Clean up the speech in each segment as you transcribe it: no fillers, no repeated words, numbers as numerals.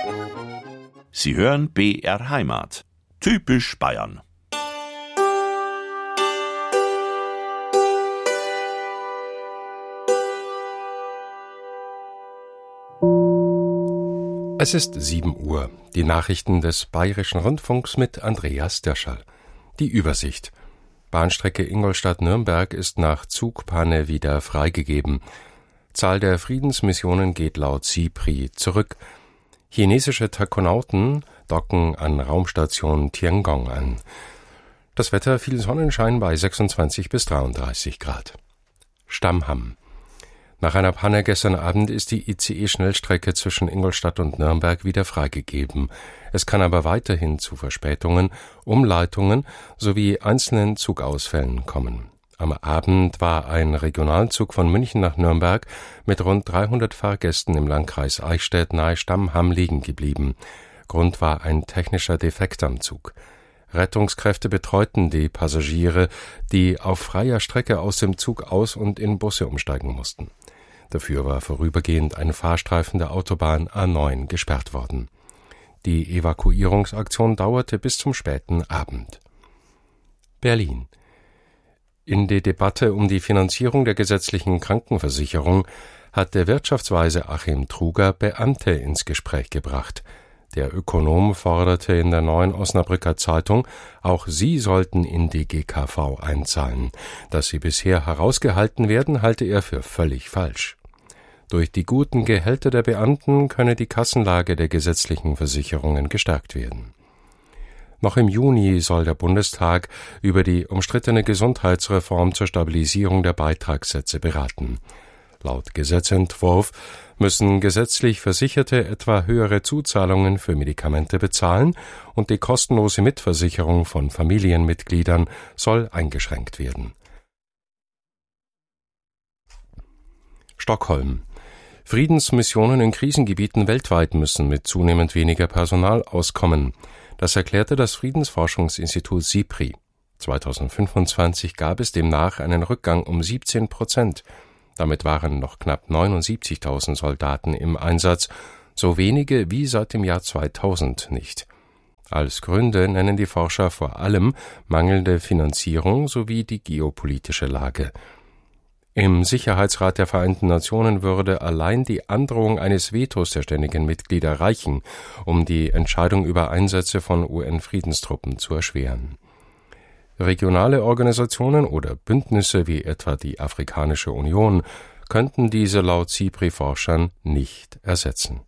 Sie hören BR Heimat. Typisch Bayern. Es ist 7 Uhr. Die Nachrichten des Bayerischen Rundfunks mit Andreas Döscherl. Die Übersicht. Bahnstrecke Ingolstadt-Nürnberg ist nach Zugpanne wieder freigegeben. Zahl der Friedensmissionen geht laut SIPRI zurück. Chinesische Taikonauten docken an Raumstation Tiangong an. Das Wetter: viel Sonnenschein bei 26 bis 33 Grad. Stammham. Nach einer Panne gestern Abend ist die ICE-Schnellstrecke zwischen Ingolstadt und Nürnberg wieder freigegeben. Es kann aber weiterhin zu Verspätungen, Umleitungen sowie einzelnen Zugausfällen kommen. Am Abend war ein Regionalzug von München nach Nürnberg mit rund 300 Fahrgästen im Landkreis Eichstätt nahe Stammham liegen geblieben. Grund war ein technischer Defekt am Zug. Rettungskräfte betreuten die Passagiere, die auf freier Strecke aus dem Zug aus und in Busse umsteigen mussten. Dafür war vorübergehend ein Fahrstreifen der Autobahn A9 gesperrt worden. Die Evakuierungsaktion dauerte bis zum späten Abend. Berlin. In die Debatte um die Finanzierung der gesetzlichen Krankenversicherung hat der Wirtschaftsweise Achim Truger Beamte ins Gespräch gebracht. Der Ökonom forderte in der Neuen Osnabrücker Zeitung, auch sie sollten in die GKV einzahlen. Dass sie bisher herausgehalten werden, halte er für völlig falsch. Durch die guten Gehälter der Beamten könne die Kassenlage der gesetzlichen Versicherungen gestärkt werden. Noch im Juni soll der Bundestag über die umstrittene Gesundheitsreform zur Stabilisierung der Beitragssätze beraten. Laut Gesetzentwurf müssen gesetzlich Versicherte etwa höhere Zuzahlungen für Medikamente bezahlen und die kostenlose Mitversicherung von Familienmitgliedern soll eingeschränkt werden. Stockholm. Friedensmissionen in Krisengebieten weltweit müssen mit zunehmend weniger Personal auskommen. Das erklärte das Friedensforschungsinstitut SIPRI. 2025 gab es demnach einen Rückgang um 17%. Damit waren noch knapp 79.000 Soldaten im Einsatz, so wenige wie seit dem Jahr 2000 nicht. Als Gründe nennen die Forscher vor allem mangelnde Finanzierung sowie die geopolitische Lage. Im Sicherheitsrat der Vereinten Nationen würde allein die Androhung eines Vetos der ständigen Mitglieder reichen, um die Entscheidung über Einsätze von UN-Friedenstruppen zu erschweren. Regionale Organisationen oder Bündnisse wie etwa die Afrikanische Union könnten diese laut SIPRI-Forschern nicht ersetzen.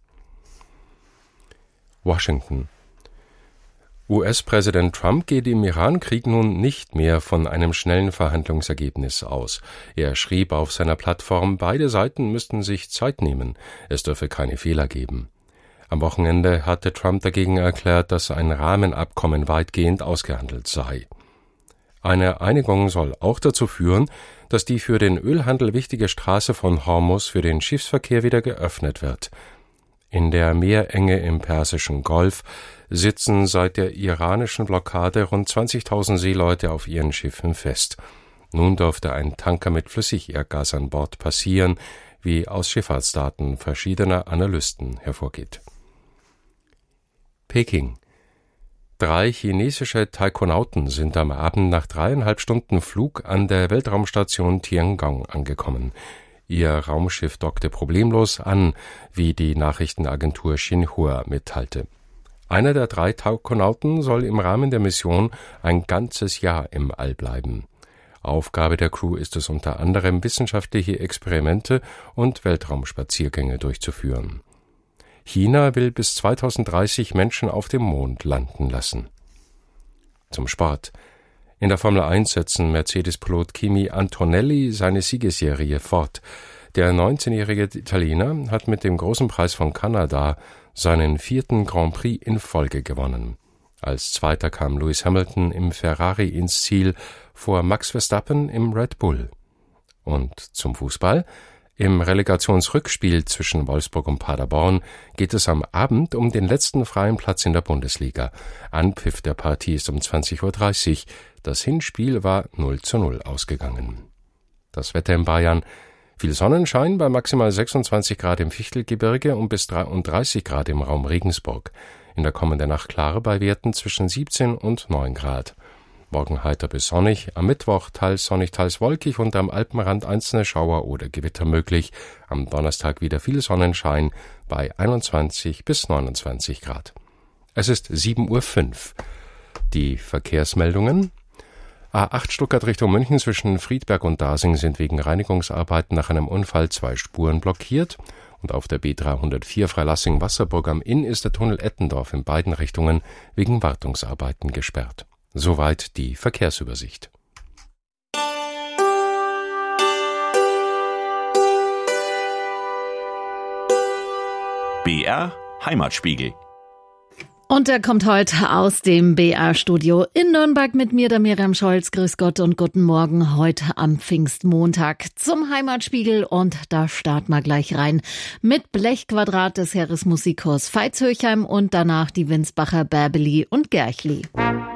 Washington. US-Präsident Trump geht im Iran-Krieg nun nicht mehr von einem schnellen Verhandlungsergebnis aus. Er schrieb auf seiner Plattform, beide Seiten müssten sich Zeit nehmen, es dürfe keine Fehler geben. Am Wochenende hatte Trump dagegen erklärt, dass ein Rahmenabkommen weitgehend ausgehandelt sei. Eine Einigung soll auch dazu führen, dass die für den Ölhandel wichtige Straße von Hormuz für den Schiffsverkehr wieder geöffnet wird. In der Meerenge im Persischen Golf sitzen seit der iranischen Blockade rund 20.000 Seeleute auf ihren Schiffen fest. Nun dürfte ein Tanker mit Flüssigerdgas an Bord passieren, wie aus Schifffahrtsdaten verschiedener Analysten hervorgeht. Peking. 3 chinesische Taikonauten sind am Abend nach 3,5 Stunden Flug an der Weltraumstation Tiangong angekommen. Ihr Raumschiff dockte problemlos an, wie die Nachrichtenagentur Xinhua mitteilte. Einer der 3 Taikonauten soll im Rahmen der Mission ein ganzes Jahr im All bleiben. Aufgabe der Crew ist es unter anderem, wissenschaftliche Experimente und Weltraumspaziergänge durchzuführen. China will bis 2030 Menschen auf dem Mond landen lassen. Zum Sport. In der Formel 1 setzen Mercedes-Pilot Kimi Antonelli seine Siegesserie fort. Der 19-jährige Italiener hat mit dem Großen Preis von Kanada seinen 4. Grand Prix in Folge gewonnen. Als Zweiter kam Lewis Hamilton im Ferrari ins Ziel vor Max Verstappen im Red Bull. Und zum Fußball. Im Relegationsrückspiel zwischen Wolfsburg und Paderborn geht es am Abend um den letzten freien Platz in der Bundesliga. Anpfiff der Partie ist um 20.30 Uhr. Das Hinspiel war 0:0 ausgegangen. Das Wetter in Bayern: Viel Sonnenschein bei maximal 26 Grad im Fichtelgebirge und bis 33 Grad im Raum Regensburg. In der kommenden Nacht klare bei Werten zwischen 17 und 9 Grad. Morgen heiter bis sonnig, am Mittwoch teils sonnig, teils wolkig und am Alpenrand einzelne Schauer oder Gewitter möglich. Am Donnerstag wieder viel Sonnenschein bei 21 bis 29 Grad. Es ist 7:05 Uhr. Die Verkehrsmeldungen. A8 Stuttgart Richtung München zwischen Friedberg und Dasing sind wegen Reinigungsarbeiten nach einem Unfall 2 Spuren blockiert. Und auf der B304 Freilassing-Wasserburg am Inn ist der Tunnel Ettendorf in beiden Richtungen wegen Wartungsarbeiten gesperrt. Soweit die Verkehrsübersicht. BR Heimatspiegel. Und er kommt heute aus dem BR-Studio in Nürnberg mit mir, der Miriam Scholz. Grüß Gott und guten Morgen heute am Pfingstmontag zum Heimatspiegel. Und da starten wir gleich rein mit Blechquadrat des Heeresmusikhors Veitshöchheim und danach die Winsbacher Bärbeli und Gerchli.